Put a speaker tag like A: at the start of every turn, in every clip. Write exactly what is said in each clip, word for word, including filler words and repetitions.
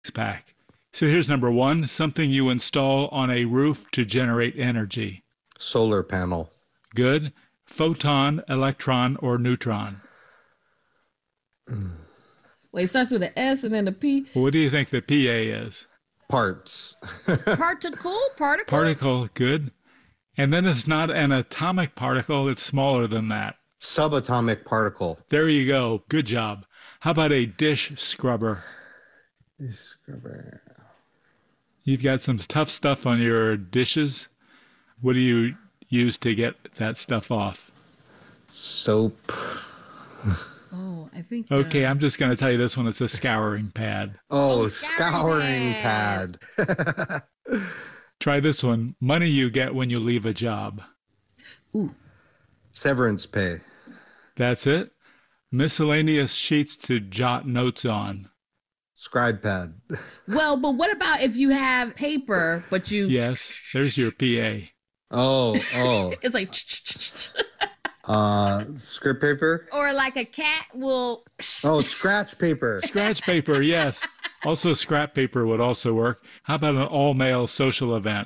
A: pack. So here's number one, something you install on a roof to generate energy.
B: Solar panel.
A: Good. Photon, electron, or neutron?
C: Wait, it starts with an S and then a P.
A: Well, what do you think the P A is?
B: Parts.
C: Particle? Particle?
A: Particle, good. And then it's not an atomic particle, it's smaller than that.
B: Subatomic particle.
A: There you go. Good job. How about a dish scrubber?
B: Dish scrubber.
A: You've got some tough stuff on your dishes. What do you use to get that stuff off?
B: Soap.
C: Oh, I think...
A: Okay,
C: uh,
A: I'm just going to tell you this one. It's a scouring pad.
B: Oh,
C: Oh,
B: scouring
C: scouring
B: pad.
A: Try this one. Money you get when you leave a job.
C: Ooh.
B: Severance pay.
A: That's it. Miscellaneous sheets to jot notes on.
B: Scribe pad.
C: Well, but what about if you have paper, but you...
A: Yes, there's your P A.
B: Oh, oh.
C: It's like...
B: Uh, script paper.
C: Or like a cat will...
B: Oh, scratch paper.
A: Scratch paper, yes. Also, scrap paper would also work. How about an all-male social event?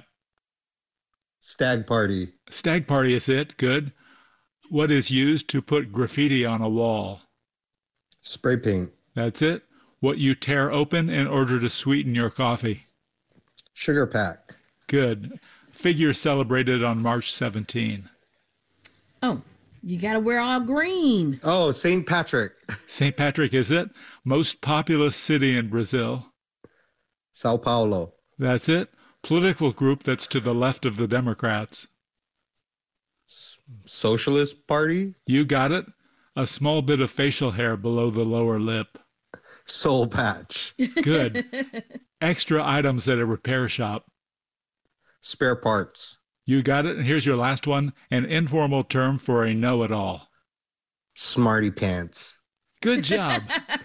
B: Stag party.
A: Stag party is it. Good. What is used to put graffiti on a wall?
B: Spray paint.
A: That's it. What you tear open in order to sweeten your coffee?
B: Sugar pack.
A: Good. Figure celebrated on March seventeenth.
C: Oh, you got to wear all green.
B: Oh, Saint Patrick.
A: Saint Patrick is it. Most populous city in Brazil?
B: Sao Paulo.
A: That's it. Political group that's to the left of the Democrats?
B: S- Socialist Party.
A: You got it. A small bit of facial hair below the lower lip.
B: Soul patch.
A: Good. Extra items at a repair shop?
B: Spare parts.
A: You got it. And here's your last one. An informal term for a know-it-all.
B: Smarty pants.
A: Good job.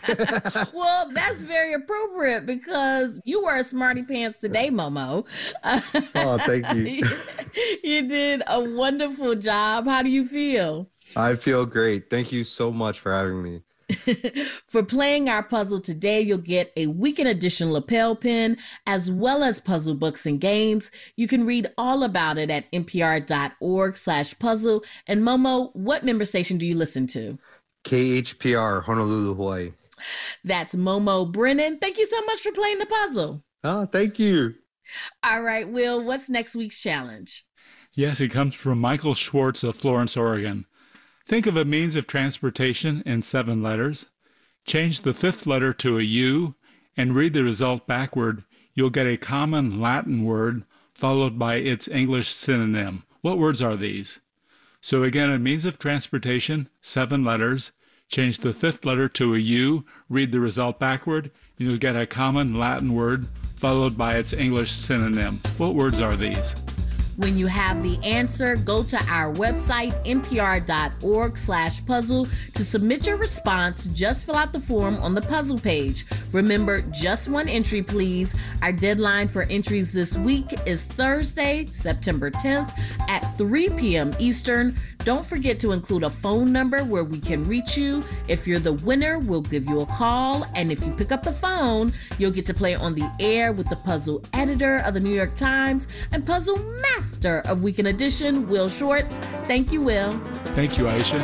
C: Well, that's very appropriate because you wear smarty pants today, Momo.
B: Oh, thank you.
C: You did a wonderful job. How do you feel?
B: I feel great. Thank you so much for having me.
C: For playing our puzzle today, you'll get a weekend edition lapel pin as well as puzzle books and games. You can read all about it at npr.org slash puzzle. And Momo, what member station do you listen to?
B: K H P R, Honolulu, Hawaii.
C: That's Momo Brennan. Thank you so much for playing the puzzle.
B: Oh, thank you.
C: All right, Will, what's next week's challenge?
A: Yes, it comes from Michael Schwartz of Florence, Oregon. Think of a means of transportation in seven letters. Change the fifth letter to a U and read the result backward. You'll get a common Latin word followed by its English synonym. What words are these? So again, a means of transportation, seven letters. Change the fifth letter to a U, read the result backward, and you'll get a common Latin word followed by its English synonym. What words are these?
C: When you have the answer, go to our website, npr.org slash puzzle. To submit your response, just fill out the form on the puzzle page. Remember, just one entry, please. Our deadline for entries this week is Thursday, September tenth at three p.m. Eastern. Don't forget to include a phone number where we can reach you. If you're the winner, we'll give you a call. And if you pick up the phone, you'll get to play on the air with the puzzle editor of the New York Times and puzzle master of Weekend Edition, Will Schwartz. Thank you, Will.
A: Thank you, Aisha.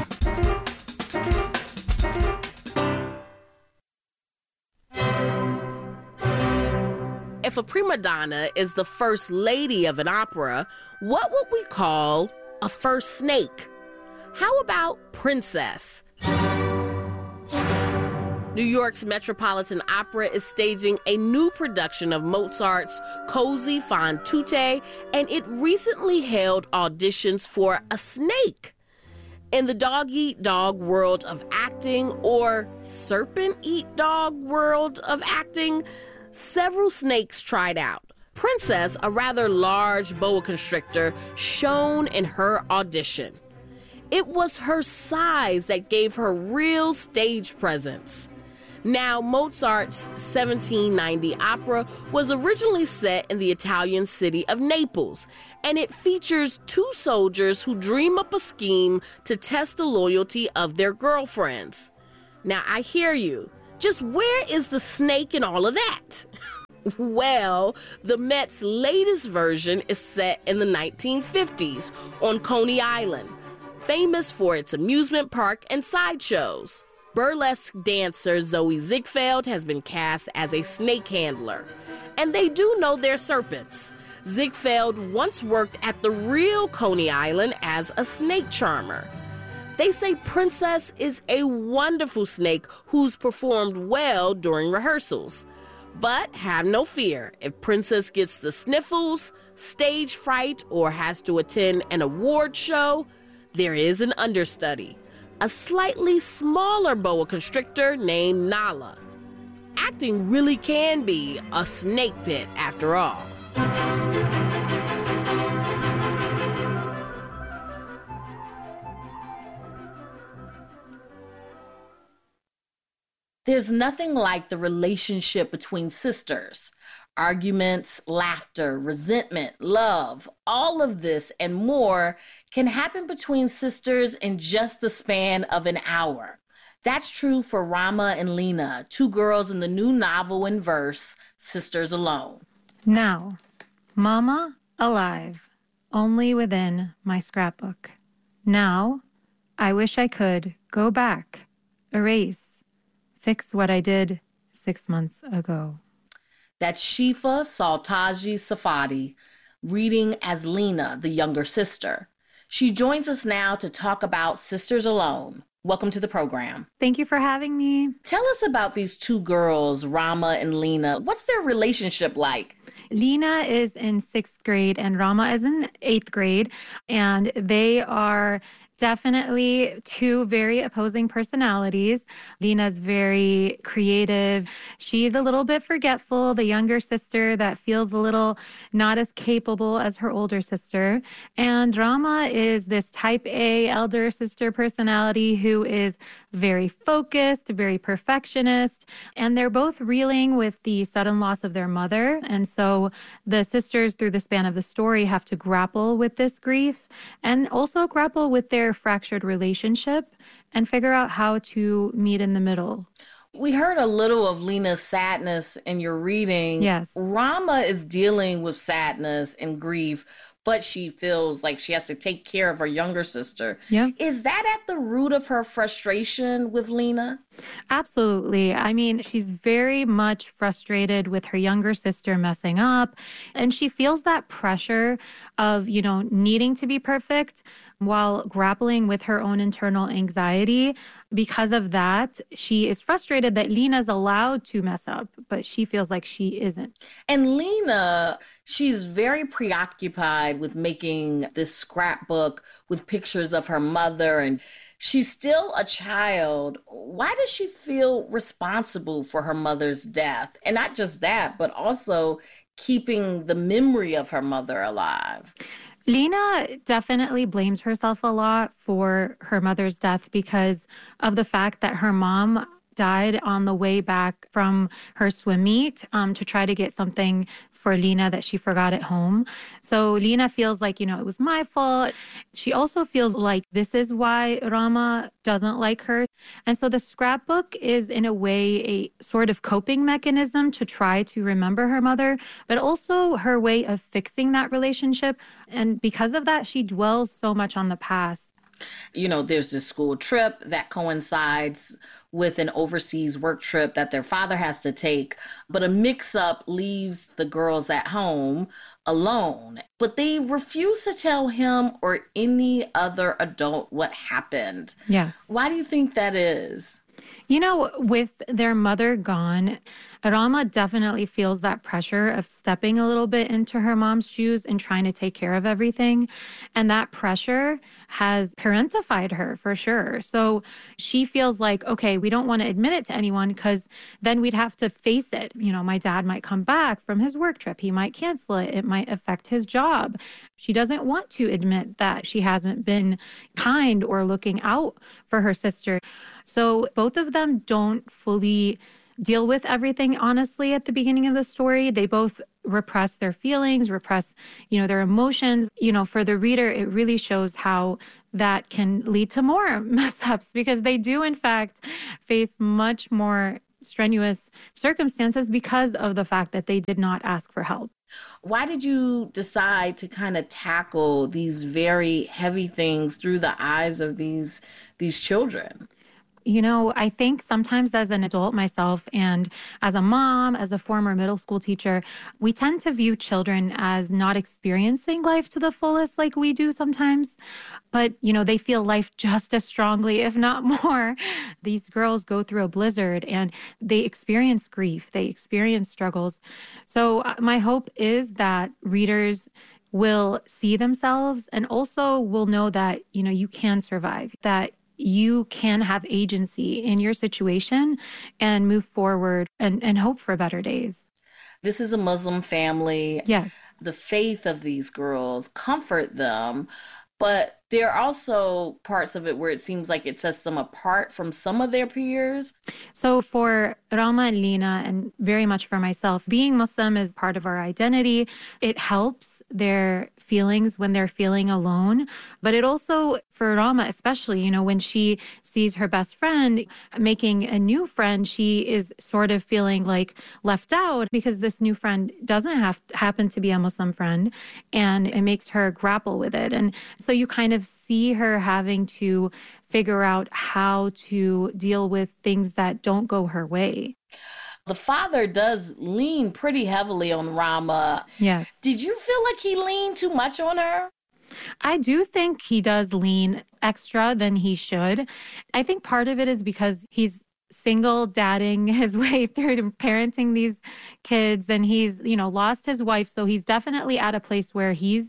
C: If a prima donna is the first lady of an opera, what would we call a first snake? How about princess? New York's Metropolitan Opera is staging a new production of Mozart's Così fan tutte, and it recently held auditions for a snake. In the dog-eat-dog world of acting, or serpent-eat-dog world of acting, several snakes tried out. Princess, a rather large boa constrictor, shone in her audition. It was her size that gave her real stage presence. Now, Mozart's seventeen ninety opera was originally set in the Italian city of Naples, and it features two soldiers who dream up a scheme to test the loyalty of their girlfriends. Now, I hear you. Just where is the snake in all of that? Well, the Met's latest version is set in the nineteen fifties on Coney Island, famous for its amusement park and sideshows. Burlesque dancer Zoe Ziegfeld has been cast as a snake handler, and they do know their serpents. Ziegfeld once worked at the real Coney Island as a snake charmer. They say Princess is a wonderful snake who's performed well during rehearsals. But have no fear, if Princess gets the sniffles, stage fright, or has to attend an award show, there is an understudy, a slightly smaller boa constrictor named Nala. Acting really can be a snake pit after all. There's nothing like the relationship between sisters. Arguments, laughter, resentment, love, all of this and more can happen between sisters in just the span of an hour. That's true for Rama and Lena, two girls in the new novel in verse, Sisters Alone.
D: Now, Mama alive, only within my scrapbook. Now, I wish I could go back, erase, fix what I did six months ago.
C: That's Shifa Saltaji Safadi, reading as Lena, the younger sister. She joins us now to talk about Sisters Alone. Welcome to the program.
D: Thank you for having me.
C: Tell us about these two girls, Rama and Lena. What's their relationship like?
D: Lena is in sixth grade and Rama is in eighth grade, and they are definitely two very opposing personalities. Lena's very creative. She's a little bit forgetful, the younger sister that feels a little not as capable as her older sister. And Rama is this type A elder sister personality who is very focused, very perfectionist, and they're both reeling with the sudden loss of their mother. And so the sisters, through the span of the story, have to grapple with this grief and also grapple with their fractured relationship and figure out how to meet in the middle.
C: We heard a little of Lena's sadness in your reading.
D: Yes.
C: Rama is dealing with sadness and grief, but she feels like she has to take care of her younger sister.
D: Yeah.
C: Is that at the root of her frustration with Lena?
D: Absolutely. I mean, she's very much frustrated with her younger sister messing up, and she feels that pressure of, you know, needing to be perfect while grappling with her own internal anxiety. Because of that, she is frustrated that Lena's allowed to mess up, but she feels like she isn't.
C: And Lena, she's very preoccupied with making this scrapbook with pictures of her mother, and she's still a child. Why does she feel responsible for her mother's death? And not just that, but also keeping the memory of her mother alive.
D: Lena definitely blames herself a lot for her mother's death because of the fact that her mom died on the way back from her swim meet um, to try to get something for Lena that she forgot at home. So Lena feels like, you know, it was my fault. She also feels like this is why Rama doesn't like her. And so the scrapbook is in a way a sort of coping mechanism to try to remember her mother, but also her way of fixing that relationship. And because of that, she dwells so much on the past.
C: You know, there's this school trip that coincides with an overseas work trip that their father has to take, but a mix-up leaves the girls at home alone. But they refuse to tell him or any other adult what happened.
D: Yes.
C: Why do you think that is?
D: You know, with their mother gone, Rama definitely feels that pressure of stepping a little bit into her mom's shoes and trying to take care of everything. And that pressure has parentified her for sure. So she feels like, okay, we don't want to admit it to anyone because then we'd have to face it. You know, my dad might come back from his work trip. He might cancel it. It might affect his job. She doesn't want to admit that she hasn't been kind or looking out for her sister. So both of them don't fully deal with everything honestly at the beginning of the story. They both repress their feelings, repress, you know, their emotions. You know, for the reader, it really shows how that can lead to more mess ups because they do, in fact, face much more strenuous circumstances because of the fact that they did not ask for help.
C: Why did you decide to kind of tackle these very heavy things through the eyes of these these children?
D: You know, I think sometimes as an adult myself and as a mom, as a former middle school teacher, we tend to view children as not experiencing life to the fullest like we do sometimes. But, you know, they feel life just as strongly, if not more. These girls go through a blizzard and they experience grief, they experience struggles. So uh, my hope is that readers will see themselves and also will know that, you know, you can survive, that you can have agency in your situation and move forward and, and hope for better days.
C: This is a Muslim family.
D: Yes.
C: The faith of these girls comfort them, but there are also parts of it where it seems like it sets them apart from some of their peers.
D: So for Rama and Lina, and very much for myself, being Muslim is part of our identity. It helps their feelings when they're feeling alone. But it also, for Rama especially, you know, when she sees her best friend making a new friend, she is sort of feeling like left out because this new friend doesn't have happen to be a Muslim friend, and it makes her grapple with it. And so you kind of see her having to figure out how to deal with things that don't go her way.
C: The father does lean pretty heavily on Rama.
D: Yes.
C: Did you feel like he leaned too much on her?
D: I do think he does lean extra than he should. I think part of it is because he's single dadding his way through parenting these kids, and he's, you know, lost his wife. So he's definitely at a place where he's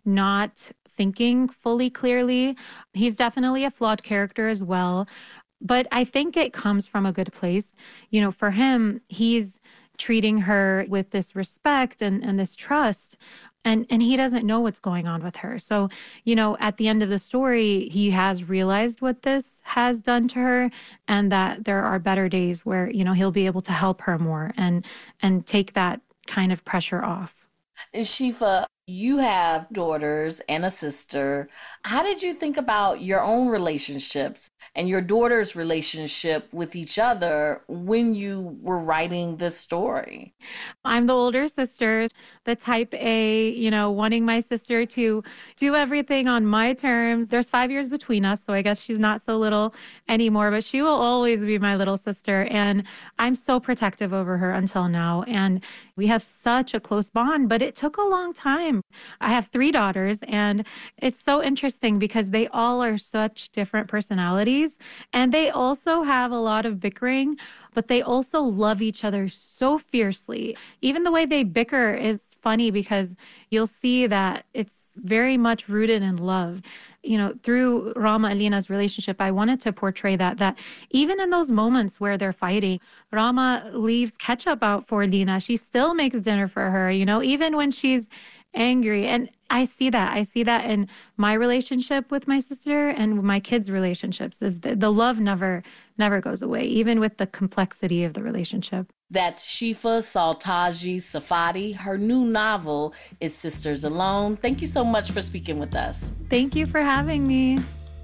D: not thinking fully clearly. He's definitely a flawed character as well. But I think it comes from a good place. You know, for him, he's treating her with this respect and, and this trust, and, and he doesn't know what's going on with her. So, you know, at the end of the story, he has realized what this has done to her and that there are better days where, you know, he'll be able to help her more and, and take that kind of pressure off.
C: Shifa, you have daughters and a sister. How did you think about your own relationships and your daughter's relationship with each other when you were writing this story?
D: I'm the older sister, the type A, you know, wanting my sister to do everything on my terms. There's five years between us, so I guess she's not so little anymore, but she will always be my little sister. And I'm so protective over her until now. And we have such a close bond, but it took a long time. I have three daughters, and it's so interesting because they all are such different personalities, and they also have a lot of bickering, but they also love each other so fiercely. Even the way they bicker is funny because you'll see that it's very much rooted in love. You know, through Rama and Lina's relationship, I wanted to portray that, that even in those moments where they're fighting, Rama leaves ketchup out for Lina. She still makes dinner for her, you know, even when she's angry. And I see that. I see that in my relationship with my sister and my kids' relationships is the, the love never, never goes away, even with the complexity of the relationship.
C: That's Shifa Saltaji Safadi. Her new novel is Sisters Alone. Thank you so much for speaking with us.
D: Thank you for having me.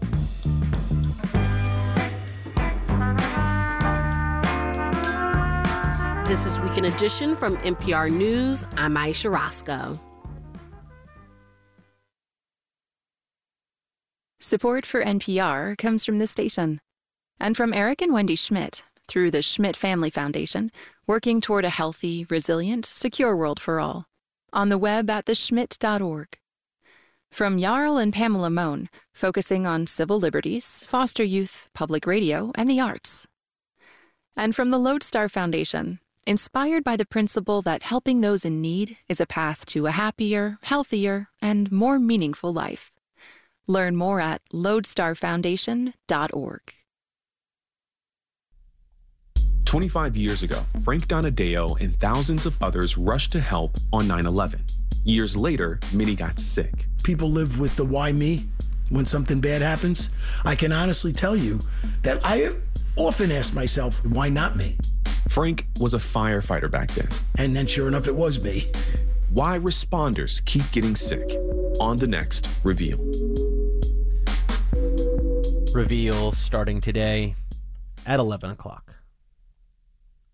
C: This is Weekend Edition from N P R News. I'm Aisha Roscoe.
E: Support for N P R comes from this station and from Eric and Wendy Schmidt through the Schmidt Family Foundation, working toward a healthy, resilient, secure world for all. On the web at the schmidt dot org. From Jarl and Pamela Mohn, focusing on civil liberties, foster youth, public radio, and the arts. And from the Lodestar Foundation, inspired by the principle that helping those in need is a path to a happier, healthier, and more meaningful life. Learn more at lodestar foundation dot org.
F: twenty-five years ago, Frank Donadeo and thousands of others rushed to help on nine eleven. Years later, many got sick.
G: People live with the why me when something bad happens. I can honestly tell you that I often ask myself, why not me?
F: Frank was a firefighter back then.
G: And then sure enough, it was me.
F: Why responders keep getting sick. On the next Reveal.
H: Reveal starting today at eleven o'clock.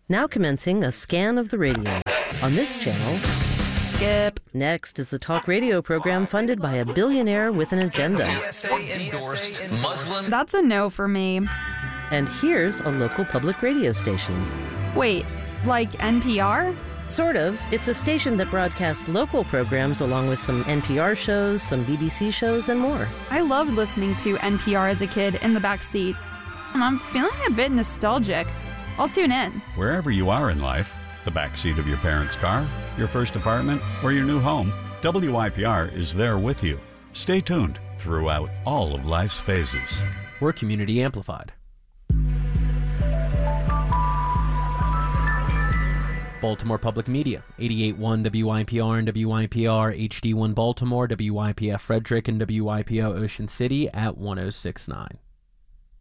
H: Now commencing a scan of the radio. On this channel, skip. Next is the talk radio program funded by a billionaire with an agenda.
I: endorsed Muslim.
J: That's a no for me.
H: And here's a local public radio station.
J: Wait, like N P R?
H: Sort of. It's a station that broadcasts local programs along with some N P R shows, some B B C shows, and more.
J: I loved listening to N P R as a kid in the back seat. I'm feeling a bit nostalgic. I'll tune in.
K: Wherever you are in life, the backseat of your parents' car, your first apartment, or your new home, W I P R is there with you. Stay tuned throughout all of life's phases.
L: We're community amplified. Baltimore Public Media, eighty-eight point one W I P R and W I P R H D one Baltimore, W I P F Frederick, and W I P O Ocean City at one oh six point nine.